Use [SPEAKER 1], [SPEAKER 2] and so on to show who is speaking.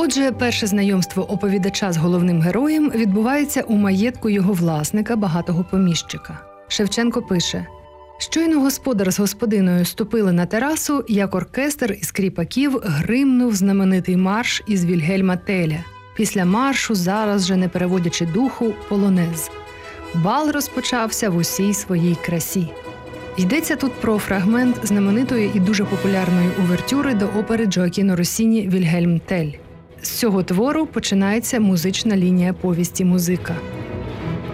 [SPEAKER 1] Отже, перше знайомство оповідача з головним героєм відбувається у маєтку його власника, багатого поміщика. Шевченко пише: «Щойно господар з господиною ступили на терасу, як оркестр із кріпаків гримнув знаменитий марш із Вільгельма Теля. Після маршу, зараз же не переводячи духу, полонез. Бал розпочався в усій своїй красі». Йдеться тут про фрагмент знаменитої і дуже популярної увертюри до опери Джоакіно Россіні «Вільгельм Тель». З цього твору починається музична лінія повісті «Музика».